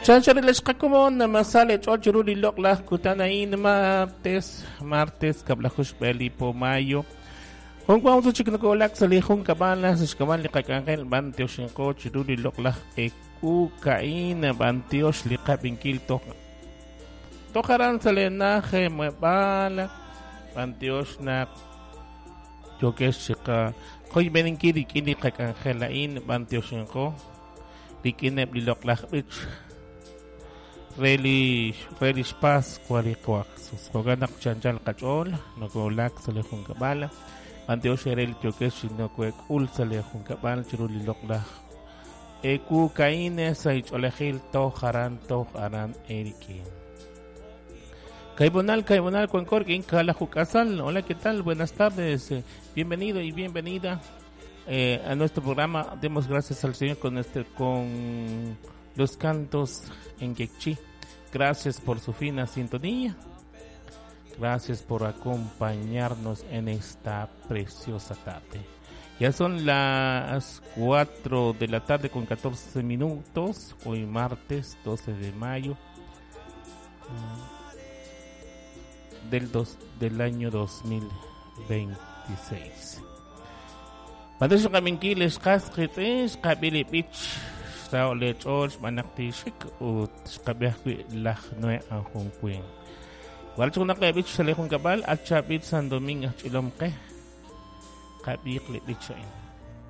Chanchariles kakumon na masali chorchuruli lokla kutanain martes kablahush beli po mayo. Kung kung sa chik nakolak sa lihong kabala sa shkaman likakangkel bantios yung ko churuli lokla kukain bantios likabingkil to. Tokaran sa lenaje mabala bantios na jokes chika koy beningkili kili kakangkelain bantios yung ko. Dikinep di lokla bitch. Relish pas kwalikwak suskoganak chanchal kachol nagolak sa lehong kabala anteo sherel chokesh no kwek ul sa lehong kabala chiruli lokla eku kaine sa icholehil to haranto aran erikin Kaibonal Cuencor en Calajucasal. Hola, ¿qué tal? Buenas tardes, bienvenido y bienvenida a nuestro programa. Demos gracias al Señor con los cantos en quechí. Gracias por su fina sintonía. Gracias por acompañarnos en esta preciosa tarde. Ya son las 4 de la tarde con 14 minutos. Hoy martes 12 de mayo del año 2026. Padres kami kilis kasqitis kabili beach sa ulit George manaktisik ut kabihwi lahnwe ang hungkwing. Walcho na kay beach sa lehong kabal at sa beach San Domingo Chilomke kabikli beach in.